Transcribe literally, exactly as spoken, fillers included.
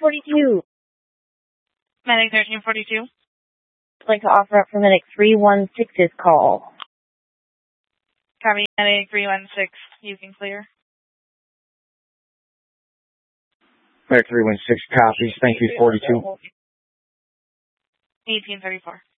forty-two. Medic thirteen forty-two. I'd like to offer up for Medic three one six's call. Copy, Medic three one six. You can clear. Medic three one six copies. Thank you, forty-two. eighteen thirty-four.